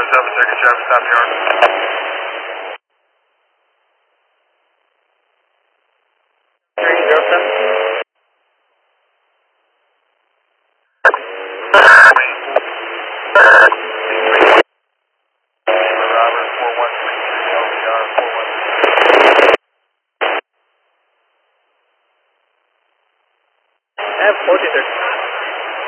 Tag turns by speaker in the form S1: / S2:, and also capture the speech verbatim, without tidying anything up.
S1: seven, second traffic, stop yard.
S2: three zero seven.
S1: Robert, four one three three, L V R, four one three three.
S2: I have four two thirty.